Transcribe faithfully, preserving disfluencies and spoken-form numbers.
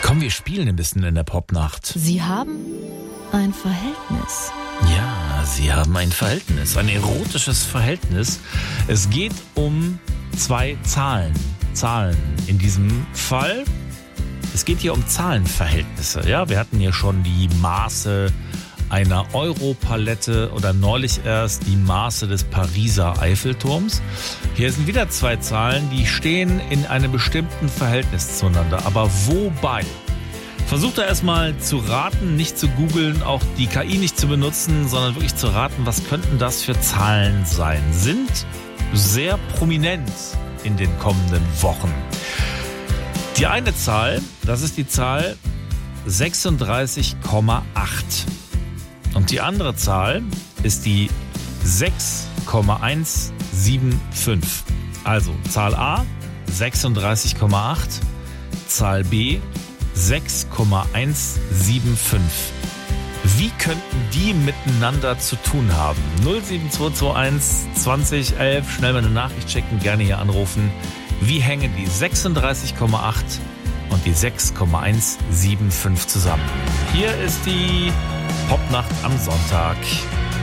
Komm, wir spielen ein bisschen in der Popnacht. Sie haben ein Verhältnis. Ja, Sie haben ein Verhältnis, ein erotisches Verhältnis. Es geht um zwei Zahlen. Zahlen in diesem Fall. Es geht hier um Zahlenverhältnisse. Ja, wir hatten hier schon die Maße einer Europalette oder neulich erst die Maße des Pariser Eiffelturms. Hier sind wieder zwei Zahlen, die stehen in einem bestimmten Verhältnis zueinander. Aber wobei? Versucht da erstmal zu raten, nicht zu googeln, auch die K I nicht zu benutzen, sondern wirklich zu raten, was könnten das für Zahlen sein? Sind sehr prominent in den kommenden Wochen. Die eine Zahl, das ist die Zahl sechsunddreißig Komma acht. Und die andere Zahl ist die sechs Komma eins sieben fünf. Also Zahl A sechsunddreißig Komma acht, Zahl B sechs Komma eins sieben fünf. Wie könnten die miteinander zu tun haben? null sieben zwei zwei eins zwanzig elf, schnell mal eine Nachricht schicken, gerne hier anrufen. Wie hängen die sechsunddreißig Komma acht und die sechs Komma eins sieben fünf zusammen? Hier ist die Popnacht am Sonntag.